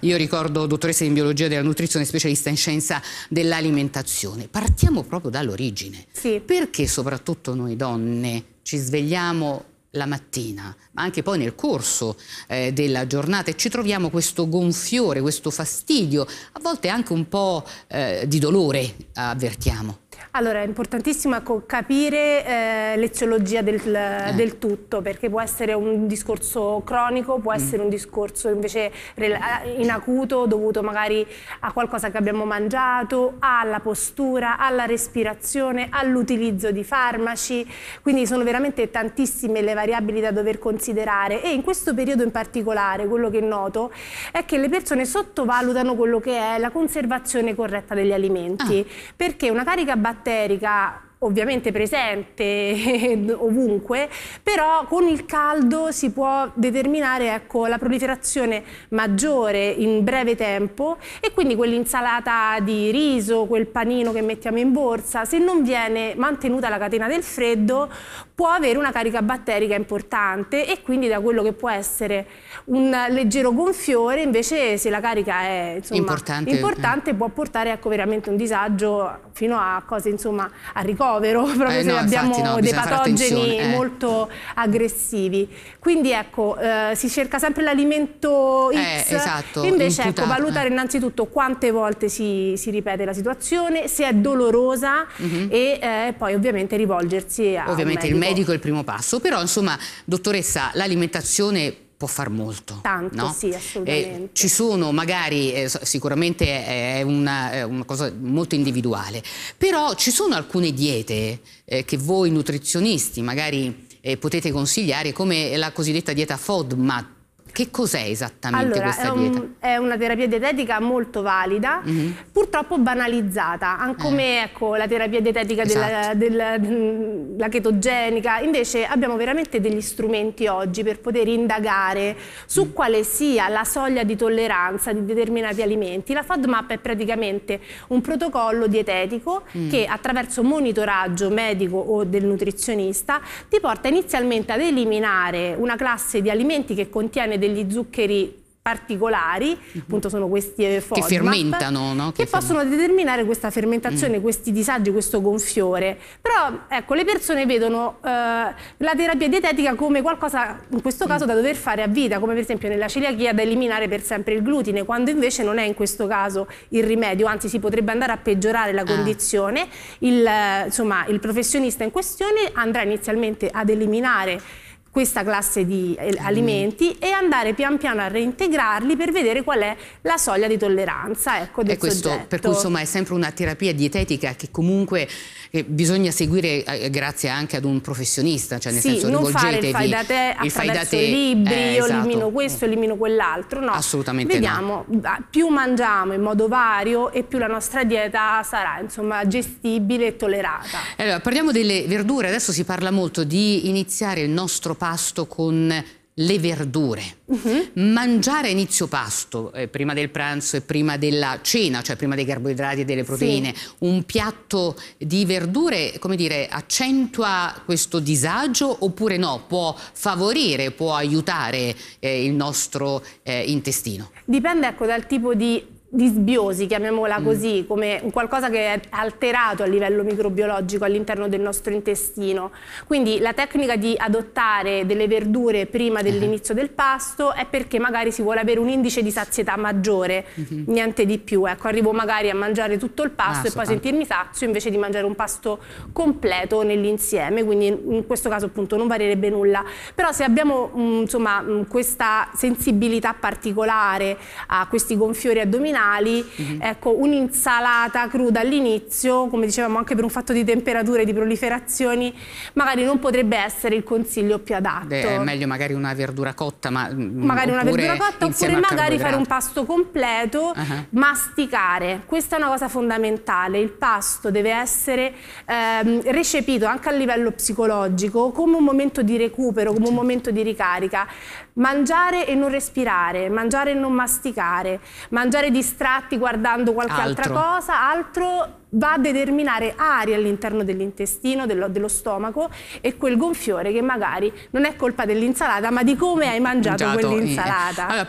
Io ricordo dottoressa in biologia della nutrizione, specialista in scienza dell'alimentazione. Partiamo proprio dall'origine. Sì. Perché soprattutto noi donne ci svegliamo la mattina, ma anche poi nel corso della giornata, e ci troviamo questo gonfiore, questo fastidio, a volte anche un po' di dolore, avvertiamo? Allora, è importantissimo capire l'eziologia del tutto, perché può essere un discorso cronico, può essere un discorso invece in acuto, dovuto magari a qualcosa che abbiamo mangiato, alla postura, alla respirazione, all'utilizzo di farmaci, quindi sono veramente tantissime le variabili da dover considerare, e in questo periodo in particolare quello che noto è che le persone sottovalutano quello che è la conservazione corretta degli alimenti, perché una carica batterica ovviamente presente ovunque, però con il caldo si può determinare, ecco, la proliferazione maggiore in breve tempo, e quindi quell'insalata di riso, quel panino che mettiamo in borsa, se non viene mantenuta la catena del freddo, può avere una carica batterica importante, e quindi da quello che può essere un leggero gonfiore, invece se la carica è, insomma, importante può portare, ecco, veramente un disagio fino a cose, insomma, a ricovero, proprio se abbiamo dei patogeni molto aggressivi. Quindi ecco, si cerca sempre l'alimento X, esatto, invece ecco, valutare innanzitutto quante volte si ripete la situazione, se è dolorosa, e poi ovviamente rivolgersi a un medico. Il medico è il primo passo, però insomma, dottoressa, l'alimentazione può far molto. Tanto, no? Sì, assolutamente. Ci sono magari, sicuramente è una cosa molto individuale, però ci sono alcune diete che voi nutrizionisti magari potete consigliare, come la cosiddetta dieta FODMAP. Che cos'è esattamente questa dieta? È una terapia dietetica molto valida, purtroppo banalizzata, come ecco, la terapia dietetica della chetogenica. Invece abbiamo veramente degli strumenti oggi per poter indagare su quale sia la soglia di tolleranza di determinati alimenti. La FODMAP è praticamente un protocollo dietetico che, attraverso monitoraggio medico o del nutrizionista, ti porta inizialmente ad eliminare una classe di alimenti che contiene degli zuccheri particolari, appunto sono questi FODMAP, che fermentano, no? che possono determinare questa fermentazione, questi disagi, questo gonfiore. Però ecco, le persone vedono la terapia dietetica come qualcosa, in questo caso, da dover fare a vita, come per esempio nella celiachia da eliminare per sempre il glutine, quando invece non è in questo caso il rimedio, anzi si potrebbe andare a peggiorare la condizione. Insomma, il professionista in questione andrà inizialmente ad eliminare questa classe di alimenti e andare pian piano a reintegrarli per vedere qual è la soglia di tolleranza, ecco, del soggetto. Per cui insomma è sempre una terapia dietetica che comunque bisogna seguire grazie anche ad un professionista, cioè nel senso, non rivolgetevi. fare il fai da te attraverso i libri, io elimino questo, elimino quell'altro, no. Assolutamente vediamo, più mangiamo in modo vario e più la nostra dieta sarà, insomma, gestibile e tollerata. Allora, parliamo delle verdure. Adesso si parla molto di iniziare il nostro pasto con le verdure. Mangiare a inizio pasto, prima del pranzo e prima della cena, cioè prima dei carboidrati e delle proteine, un piatto di verdure, come dire, accentua questo disagio oppure no? Può favorire, può aiutare il nostro intestino? Dipende, ecco, dal tipo di disbiosi, chiamiamola così, come un qualcosa che è alterato a livello microbiologico all'interno del nostro intestino. Quindi la tecnica di adottare delle verdure prima dell'inizio del pasto è perché magari si vuole avere un indice di sazietà maggiore, niente di più. Ecco, arrivo magari a mangiare tutto il pasto e poi sentirmi sazio invece di mangiare un pasto completo nell'insieme, quindi in questo caso appunto non varierebbe nulla. Però se abbiamo insomma questa sensibilità particolare a questi gonfiori addominali, ecco, un'insalata cruda all'inizio, come dicevamo, anche per un fatto di temperature e di proliferazioni, magari non potrebbe essere il consiglio più adatto. È meglio magari una verdura cotta, magari una verdura cotta, oppure magari fare un pasto completo, masticare. Questa è una cosa fondamentale. Il pasto deve essere recepito anche a livello psicologico come un momento di recupero, come un momento di ricarica. Mangiare e non respirare, mangiare e non masticare, mangiare distratti guardando qualche altra cosa, altro va a determinare aria all'interno dell'intestino, dello stomaco, e quel gonfiore che magari non è colpa dell'insalata ma di come hai mangiato quell'insalata. Allora,